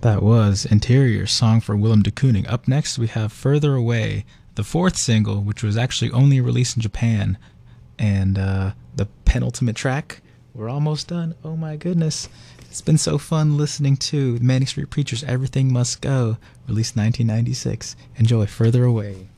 That was Interior, song for Willem de Kooning. Up next, we have Further Away, the fourth single, which was actually only released in Japan. And the penultimate track, we're almost done. Oh my goodness. It's been so fun listening to Manic Street Preachers' Everything Must Go, released 1996. Enjoy Further Away.